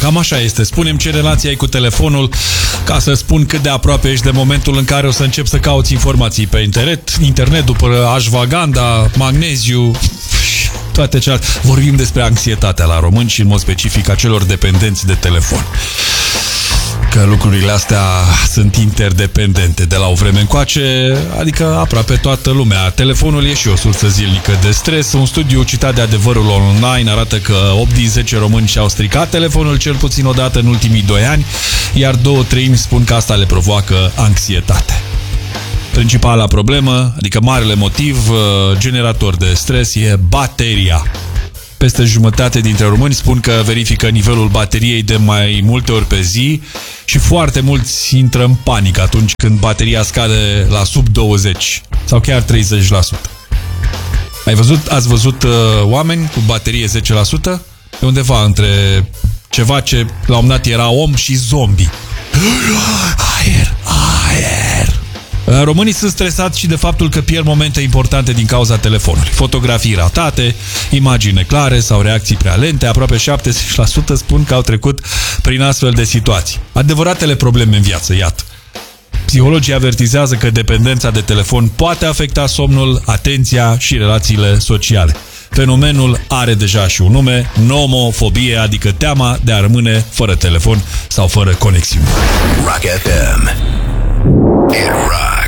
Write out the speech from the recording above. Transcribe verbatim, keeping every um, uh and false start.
Cam așa este. Spune-mi ce relație ai cu telefonul ca să spun cât de aproape ești de momentul în care o să încep să cauți informații pe internet, internet după ashwagandha, magneziu, toate celelalte. Vorbim despre anxietatea la români și în mod specific a celor dependenți de telefon. Că lucrurile astea sunt interdependente de la o vreme încoace, adică aproape toată lumea. Telefonul e și o sursă zilnică de stres. Un studiu citat de Adevărul Online arată că opt din zece români și-au stricat telefonul cel puțin o dată în ultimii doi ani, iar două treimi spun că asta le provoacă anxietate. Principala problemă, adică marele motiv generator de stres, e bateria. Peste jumătate dintre români spun că verifică nivelul bateriei de mai multe ori pe zi și foarte mulți intră în panică atunci când bateria scade la sub douăzeci sau chiar treizeci la sută. Ai văzut, ați văzut uh, oameni cu baterie zece la sută? E undeva între ceva ce la un moment dat era om și zombie. Aer, aer. Românii sunt stresați și de faptul că pierd momente importante din cauza telefonului. Fotografii ratate, imagini neclare sau reacții prea lente. Aproape șaptezeci la sută spun că au trecut prin astfel de situații. Adevăratele probleme în viață, iată. Psihologii avertizează că dependența de telefon poate afecta somnul, atenția și relațiile sociale. Fenomenul are deja și un nume, nomofobie, adică teama de a rămâne fără telefon sau fără conexiune. Rock F M. It rocks.